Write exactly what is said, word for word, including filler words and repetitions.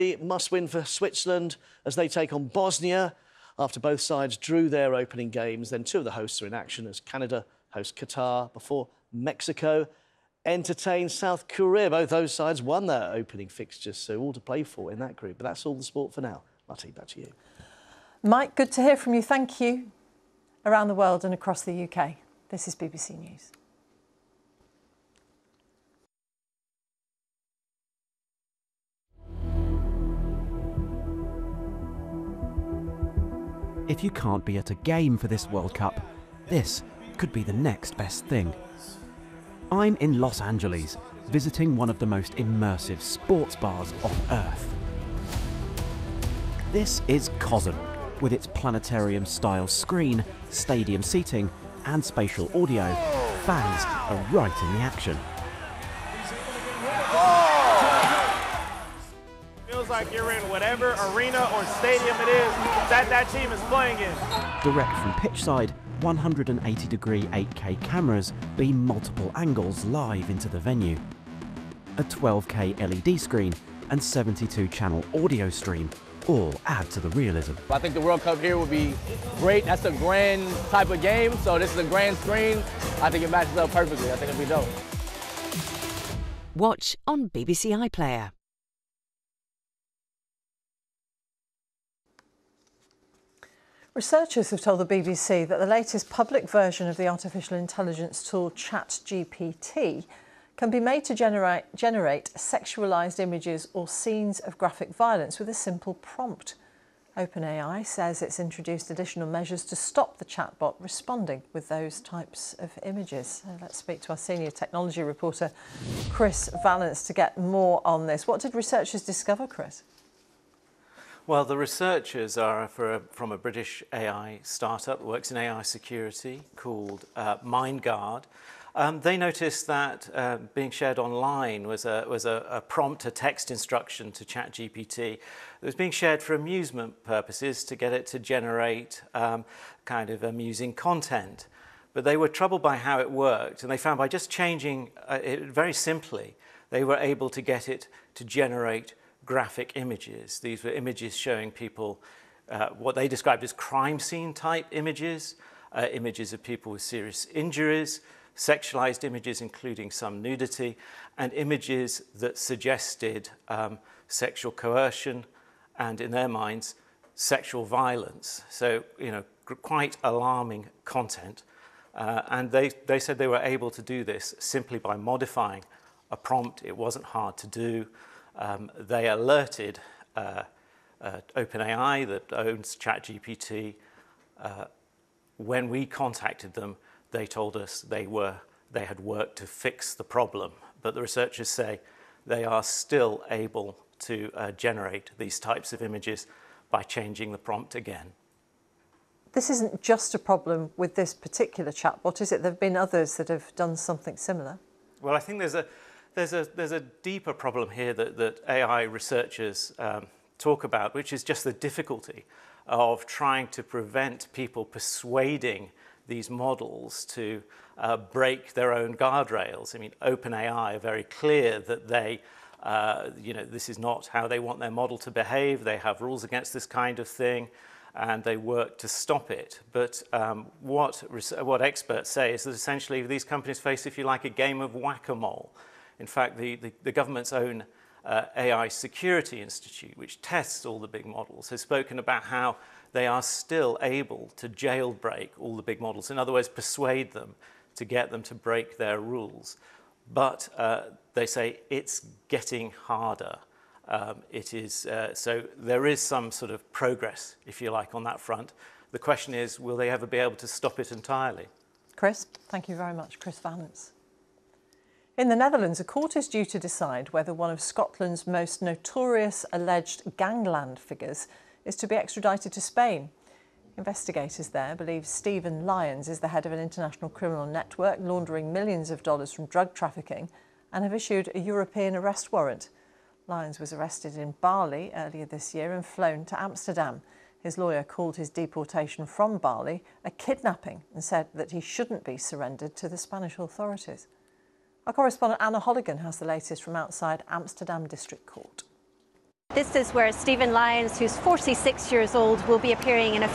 Must win for Switzerland as they take on Bosnia. After both sides drew their opening games, then two of the hosts are in action as Canada hosts Qatar before Mexico entertains South Korea. Both those sides won their opening fixtures, so all to play for in that group. But that's all the sport for now. Martine, back to you. Mike, good to hear from you. Thank you. Around the world and across the U K, this is B B C News. If you can't be at a game for this World Cup, this could be the next best thing. I'm in Los Angeles, visiting one of the most immersive sports bars on Earth. This is COSM, with its planetarium-style screen, stadium seating and spatial audio. Fans are right in the action. Feels like you're in whatever arena or stadium it is that that team is playing in. Direct from pitchside, one hundred eighty degree eight K cameras beam multiple angles live into the venue. A twelve K L E D screen and seventy-two channel audio stream all add to the realism. I think the World Cup here will be great. That's a grand type of game, so this is a grand screen. I think it matches up perfectly. I think it'll be dope. Watch on B B C iPlayer. Researchers have told the B B C that the latest public version of the artificial intelligence tool ChatGPT can be made to generate, generate sexualised images or scenes of graphic violence with a simple prompt. OpenAI says it's introduced additional measures to stop the chatbot responding with those types of images. So let's speak to our senior technology reporter, Chris Vallance, to get more on this. What did researchers discover, Chris? Well, the researchers are for a, from a British A I startup that works in A I security called uh, MindGuard. Um, they noticed that uh, being shared online was, a, was a, a prompt, a text instruction to ChatGPT that was being shared for amusement purposes to get it to generate um, kind of amusing content. But they were troubled by how it worked, and they found by just changing uh, it very simply, they were able to get it to generate graphic images. These were images showing people uh, what they described as crime scene type images, uh, images of people with serious injuries, sexualized images including some nudity, and images that suggested um, sexual coercion and, in their minds, sexual violence. So, you know, quite alarming content. Uh, and they, they said they were able to do this simply by modifying a prompt. It wasn't hard to do. Um, they alerted uh, uh, OpenAI that owns ChatGPT. Uh, when we contacted them, they told us they were they had worked to fix the problem. But the researchers say they are still able to uh, generate these types of images by changing the prompt again. This isn't just a problem with this particular chatbot, is it? There have been others that have done something similar. Well, I think there's a There's a, there's a deeper problem here that, that A I researchers um, talk about, which is just the difficulty of trying to prevent people persuading these models to uh, break their own guardrails. I mean, OpenAI are very clear that they, uh, you know, this is not how they want their model to behave. They have rules against this kind of thing, and they work to stop it. But um, what, what experts say is that essentially these companies face, if you like, a game of whack-a-mole. In fact, the, the, the government's own uh, A I Security Institute, which tests all the big models, has spoken about how they are still able to jailbreak all the big models. In other words, persuade them to get them to break their rules. But uh, they say it's getting harder. Um, it is, uh, so there is some sort of progress, if you like, on that front. The question is, will they ever be able to stop it entirely? Chris, thank you very much. Chris Vallance. In the Netherlands, a court is due to decide whether one of Scotland's most notorious alleged gangland figures is to be extradited to Spain. Investigators there believe Stephen Lyons is the head of an international criminal network laundering millions of dollars from drug trafficking and have issued a European arrest warrant. Lyons was arrested in Bali earlier this year and flown to Amsterdam. His lawyer called his deportation from Bali a kidnapping and said that he shouldn't be surrendered to the Spanish authorities. Our correspondent Anna Holligan has the latest from outside Amsterdam District Court. This is where Stephen Lyons, who's forty-six years old, will be appearing in a